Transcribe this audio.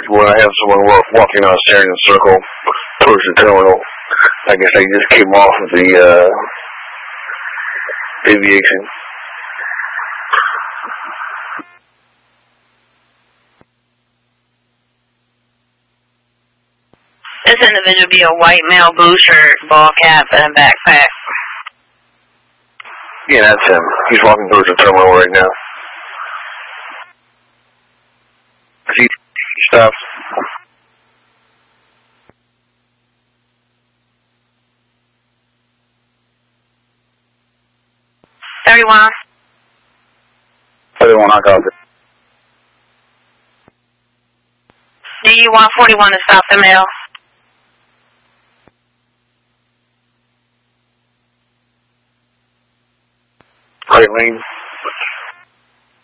when I have someone walking on a staring in a circle towards the terminal. I guess I just came off of the aviation. This individual be a white male, blue shirt, ball cap, and a backpack. Yeah, that's him. He's walking towards the terminal right now. He stops. Everyone. 31, I got it. DU 141 to stop the mail. Right lane.